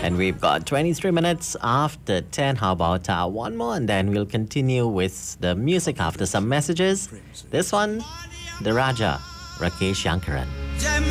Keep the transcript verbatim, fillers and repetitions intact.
And we've got twenty-three minutes after ten. How about uh, one more? And then we'll continue with the music after some messages. This one, The Raja, Rakesh Shankaran.